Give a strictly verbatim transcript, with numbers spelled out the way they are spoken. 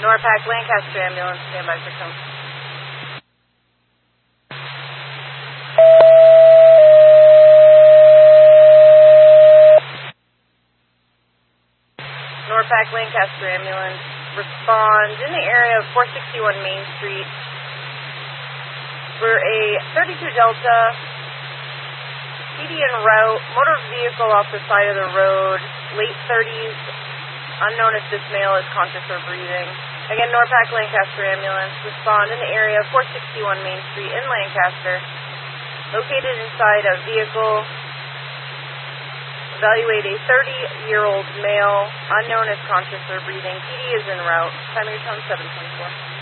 Norpac Lancaster ambulance, standby for home. Norpac Lancaster ambulance, respond in the area of four sixty-one Main Street for a thirty-two Delta, P D en route, motor vehicle off the side of the road, late thirties, unknown if this male is conscious or breathing. Again, Norpac Lancaster ambulance, respond in the area of four sixty-one Main Street in Lancaster, located inside a vehicle. Evaluate a thirty-year-old male, unknown if conscious or breathing. P D is en route. Time of your tone seven twenty-four.